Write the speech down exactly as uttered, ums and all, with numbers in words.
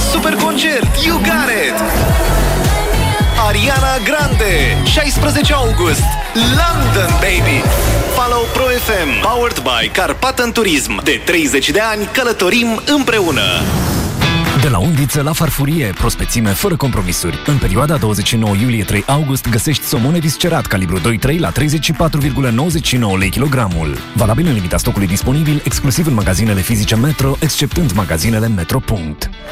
super concert, You Got It! Ariana Grande, șaisprezece august, London, baby! Follow Pro F M, powered by Carpatan Turism. De treizeci de ani călătorim împreună. De la undiță la farfurie, prospețime fără compromisuri. În perioada douăzeci și nouă iulie - trei august găsești somon viscerat calibru doi trei la treizeci și patru virgulă nouăzeci și nouă lei kilogramul. Valabil în limita stocului disponibil, exclusiv în magazinele fizice Metro, exceptând magazinele Metro.